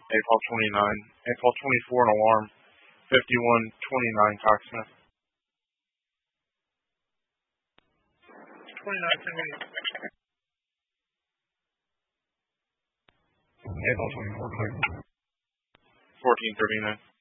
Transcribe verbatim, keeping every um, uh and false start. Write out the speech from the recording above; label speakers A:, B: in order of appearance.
A: A-Pal twenty-nine. A-Pal twenty-four, an alarm. fifty-one twenty-nine, Coxsmith.
B: twenty-nine, ten minutes.
C: A-Pal twenty-four, clear.
A: fourteen thirty-nine.